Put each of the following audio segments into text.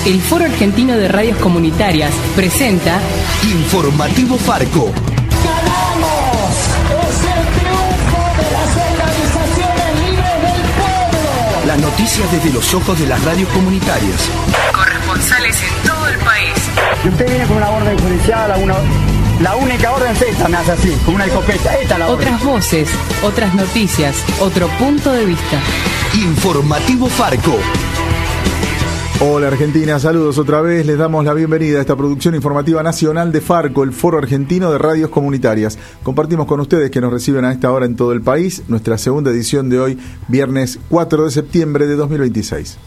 El Foro Argentino de Radios Comunitarias presenta Informativo Farco. ¡Ganamos! ¡Es el triunfo de las organizaciones libres del pueblo! Las noticias desde los ojos de las radios comunitarias. Corresponsales en todo el país. Si usted viene con una orden judicial, la única orden es esta, me hace así, con una escopeta. Esta es la orden. Otras voces, otras noticias, otro punto de vista. Informativo Farco. Hola Argentina, saludos otra vez, les damos la bienvenida a esta producción informativa nacional de Farco, el Foro Argentino de Radios Comunitarias. Compartimos con ustedes que nos reciben a esta hora en todo el país, nuestra segunda edición de hoy, viernes 4 de septiembre de 2026.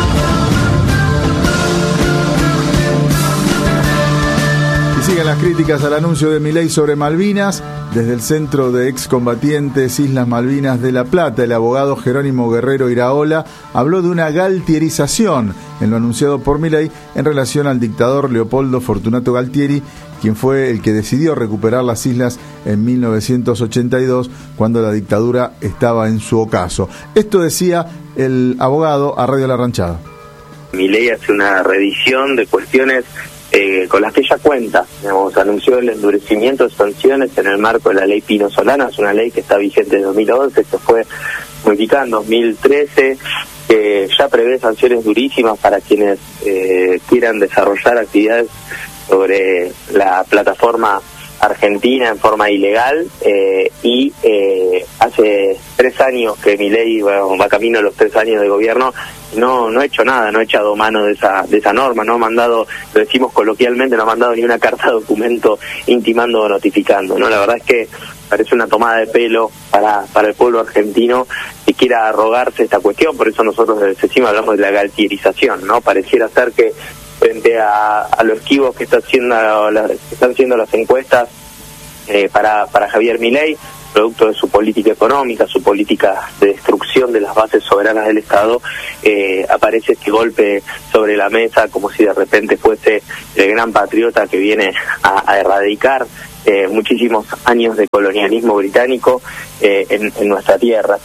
Siguen las críticas al anuncio de Milei sobre Malvinas. Desde el Centro de Excombatientes Islas Malvinas de La Plata, el abogado Jerónimo Guerrero Iraola habló de una galtierización en lo anunciado por Milei en relación al dictador Leopoldo Fortunato Galtieri, quien fue el que decidió recuperar las islas en 1982, cuando la dictadura estaba en su ocaso. Esto decía el abogado a Radio La Ranchada. Milei hace una revisión de cuestiones con las que ya cuenta. Digamos, anunció el endurecimiento de sanciones en el marco de la ley Pino Solana. Es una ley que está vigente en 2011, que fue modificada en 2013, que ya prevé sanciones durísimas para quienes quieran desarrollar actividades sobre la plataforma argentina en forma ilegal, y hace 3 años que Milei va camino a los 3 años de gobierno, no ha hecho nada, no ha echado mano de esa norma, no ha mandado, lo decimos coloquialmente, no ha mandado ni una carta de documento intimando o notificando, ¿no? La verdad es que parece una tomada de pelo para el pueblo argentino que quiera arrogarse esta cuestión. Por eso nosotros desde CECIMA hablamos de la galtierización, ¿no? Pareciera ser que frente a lo esquivos que están haciendo las encuestas para Javier Milei, producto de su política económica, su política de destrucción de las bases soberanas del Estado, aparece este golpe sobre la mesa como si de repente fuese el gran patriota que viene a erradicar muchísimos años de colonialismo británico en nuestra tierra.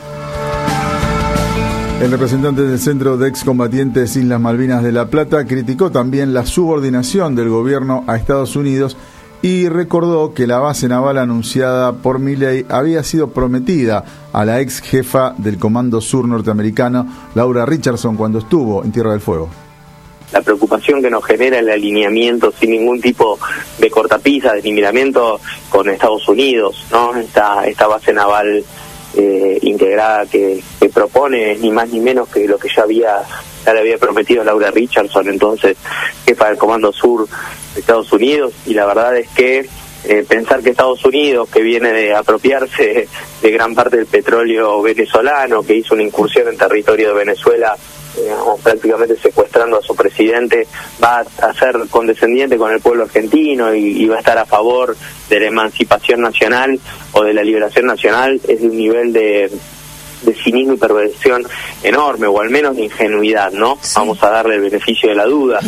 El representante del Centro de Excombatientes Islas Malvinas de La Plata criticó también la subordinación del gobierno a Estados Unidos y recordó que la base naval anunciada por Milei había sido prometida a la ex jefa del Comando Sur norteamericano, Laura Richardson, cuando estuvo en Tierra del Fuego. La preocupación que nos genera el alineamiento sin ningún tipo de cortapisa, de miramiento con Estados Unidos, ¿no? Esta base naval integrada que propone ni más ni menos que lo que ya le había prometido Laura Richardson, entonces jefa del Comando Sur de Estados Unidos. Y la verdad es que pensar que Estados Unidos, que viene de apropiarse de gran parte del petróleo venezolano, que hizo una incursión en territorio de Venezuela, prácticamente secuestrando a su presidente, va a ser condescendiente con el pueblo argentino y va a estar a favor de la emancipación nacional o de la liberación nacional, es de un nivel de cinismo y perversión enorme, o al menos de ingenuidad, ¿no? Sí. Vamos a darle el beneficio de la duda.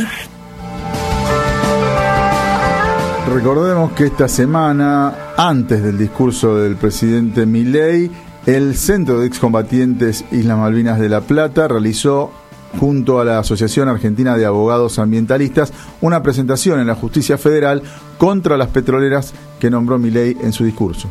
Recordemos que esta semana, antes del discurso del presidente Milei, el Centro de Excombatientes Islas Malvinas de La Plata realizó, junto a la Asociación Argentina de Abogados Ambientalistas, una presentación en la Justicia Federal contra las petroleras que nombró Milei en su discurso.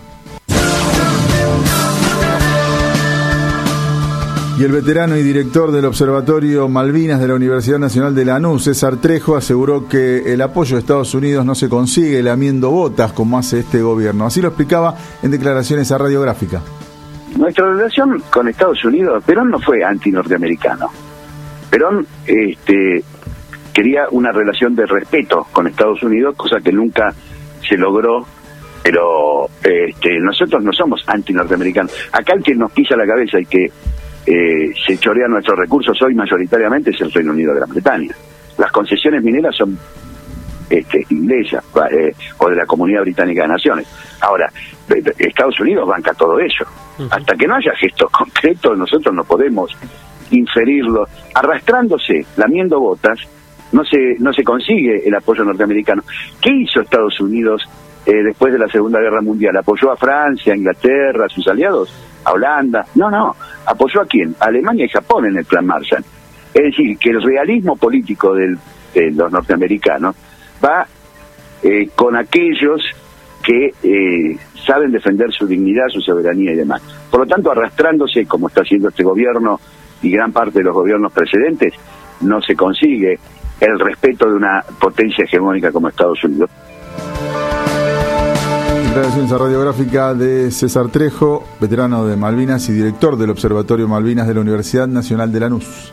Y el veterano y director del Observatorio Malvinas de la Universidad Nacional de Lanús, César Trejo, aseguró que el apoyo de Estados Unidos no se consigue lamiendo botas como hace este gobierno. Así lo explicaba en declaraciones a Radiográfica. Nuestra relación con Estados Unidos, Perón no fue anti-norteamericano. Perón quería una relación de respeto con Estados Unidos, cosa que nunca se logró, pero nosotros no somos anti-norteamericanos. Acá el que nos pisa la cabeza y que se chorea nuestros recursos hoy mayoritariamente es el Reino Unido de Gran Bretaña. Las concesiones mineras son inglesas o de la Comunidad Británica de Naciones. Ahora, Estados Unidos banca todo ello. Hasta que no haya gestos concretos, nosotros no podemos inferirlo. Arrastrándose, lamiendo botas, no se consigue el apoyo norteamericano. ¿Qué hizo Estados Unidos después de la Segunda Guerra Mundial? ¿Apoyó a Francia, a Inglaterra, a sus aliados? ¿A Holanda? No. ¿Apoyó a quién? A Alemania y Japón en el Plan Marshall. Es decir, que el realismo político de los norteamericanos va con aquellos que saben defender su dignidad, su soberanía y demás. Por lo tanto, arrastrándose, como está haciendo este gobierno y gran parte de los gobiernos precedentes, no se consigue el respeto de una potencia hegemónica como Estados Unidos. Declaraciones radiográfica de César Trejo, veterano de Malvinas y director del Observatorio Malvinas de la Universidad Nacional de Lanús.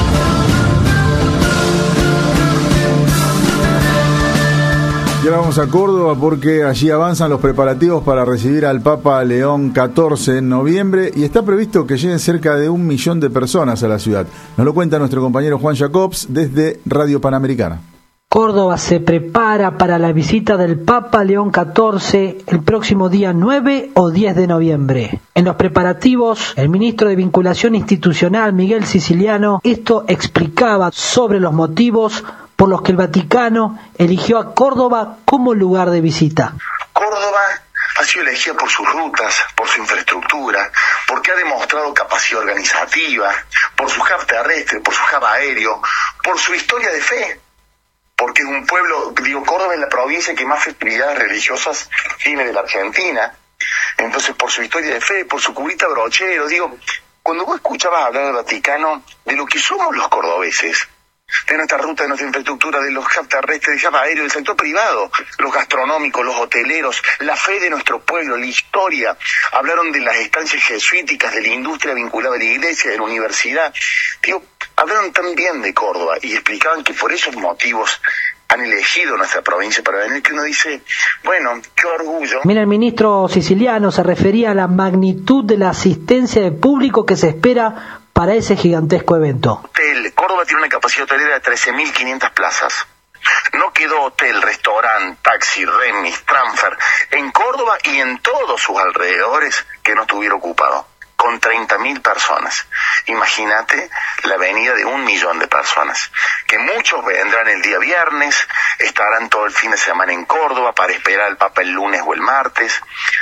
Y ahora vamos a Córdoba porque allí avanzan los preparativos para recibir al Papa León XIV en noviembre y está previsto que lleguen cerca de 1 millón de personas a la ciudad. Nos lo cuenta nuestro compañero Juan Jacobs desde Radio Panamericana. Córdoba se prepara para la visita del Papa León XIV el próximo día 9 o 10 de noviembre. En los preparativos, el ministro de Vinculación Institucional, Miguel Siciliano, esto explicaba sobre los motivos por los que el Vaticano eligió a Córdoba como lugar de visita. Córdoba ha sido elegida por sus rutas, por su infraestructura, porque ha demostrado capacidad organizativa, por su hub terrestre, por su hub aéreo, por su historia de fe. Porque es un pueblo, Córdoba es la provincia que más festividades religiosas tiene de la Argentina. Entonces, por su historia de fe, por su curita brochero, cuando vos escuchabas hablar del Vaticano, de lo que somos los cordobeses, de nuestra ruta, de nuestra infraestructura, de los hubs terrestres, del hub aéreo, del sector privado, los gastronómicos, los hoteleros, la fe de nuestro pueblo, la historia. Hablaron de las estancias jesuíticas, de la industria vinculada a la iglesia, de la universidad. Hablaron tan bien de Córdoba y explicaban que por esos motivos han elegido nuestra provincia para venir, que uno dice, bueno, qué orgullo. Mira, el ministro Siciliano se refería a la magnitud de la asistencia de público que se espera para ese gigantesco evento. Córdoba tiene una capacidad hotelera de 13.500 plazas. No quedó hotel, restaurante, taxi, remis, transfer en Córdoba y en todos sus alrededores que no estuviera ocupado, con 30.000 personas. Imagínate la venida de 1 millón de personas, que muchos vendrán el día viernes, estarán todo el fin de semana en Córdoba para esperar al Papa el lunes o el martes.